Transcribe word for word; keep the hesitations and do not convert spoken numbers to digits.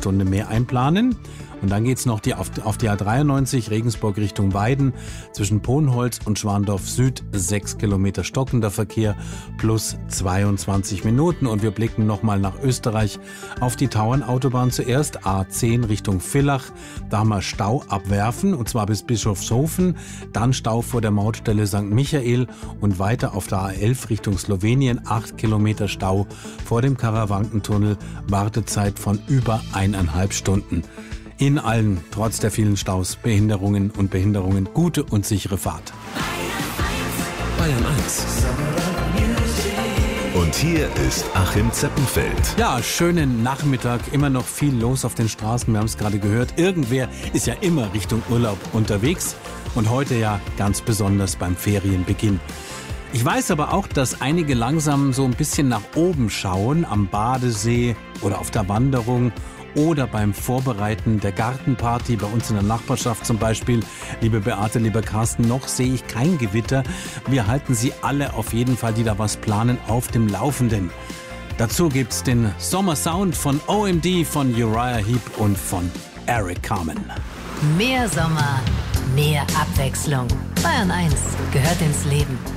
Stunde mehr einplanen. Und dann geht's noch die, auf, auf die A dreiundneunzig Regensburg Richtung Weiden zwischen Ponholz und Schwandorf Süd. Sechs Kilometer stockender Verkehr plus zweiundzwanzig Minuten. Und wir blicken nochmal nach Österreich auf die Tauernautobahn zuerst. A zehn Richtung Villach. Da haben wir Stau abwerfen und zwar bis Bischofshofen. Dann Stau vor der Mautstelle Sankt Michael und weiter auf der A elf Richtung Slowenien. Acht Kilometer Stau vor dem Karawankentunnel. Wartezeit von über eineinhalb Stunden. In allen, trotz der vielen Staus, Behinderungen und Behinderungen, gute und sichere Fahrt. Bayern eins. Und hier ist Achim Zeppenfeld. Ja, schönen Nachmittag, immer noch viel los auf den Straßen, wir haben es gerade gehört. Irgendwer ist ja immer Richtung Urlaub unterwegs und heute ja ganz besonders beim Ferienbeginn. Ich weiß aber auch, dass einige langsam so ein bisschen nach oben schauen, am Badesee oder auf der Wanderung oder beim Vorbereiten der Gartenparty bei uns in der Nachbarschaft zum Beispiel. Liebe Beate, lieber Carsten, noch sehe ich kein Gewitter. Wir halten Sie alle auf jeden Fall, die da was planen, auf dem Laufenden. Dazu gibt's den Sommersound von O M D, von Uriah Heep und von Eric Carmen. Mehr Sommer, mehr Abwechslung. Bayern eins gehört ins Leben.